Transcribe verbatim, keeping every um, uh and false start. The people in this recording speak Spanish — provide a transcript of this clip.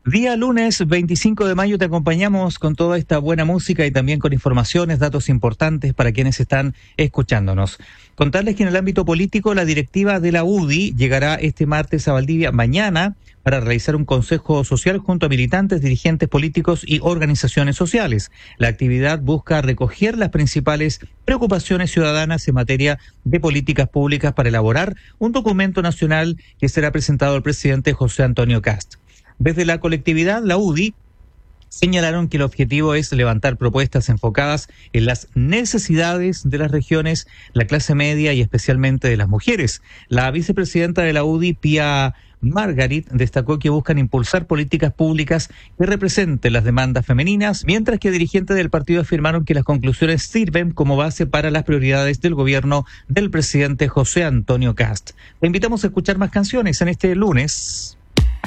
Día lunes veinticinco de mayo te acompañamos con toda esta buena música y también con informaciones, datos importantes para quienes están escuchándonos. Contarles que en el ámbito político la directiva de la U D I llegará este martes a Valdivia mañana para realizar un consejo social junto a militantes, dirigentes políticos y organizaciones sociales. La actividad busca recoger las principales preocupaciones ciudadanas en materia de políticas públicas para elaborar un documento nacional que será presentado al presidente José Antonio Kast. Desde la colectividad, la U D I, señalaron que el objetivo es levantar propuestas enfocadas en las necesidades de las regiones, la clase media y especialmente de las mujeres. La vicepresidenta de la U D I, Pía Margarit, destacó que buscan impulsar políticas públicas que representen las demandas femeninas, mientras que dirigentes del partido afirmaron que las conclusiones sirven como base para las prioridades del gobierno del presidente José Antonio Kast. Te invitamos a escuchar más canciones en este lunes.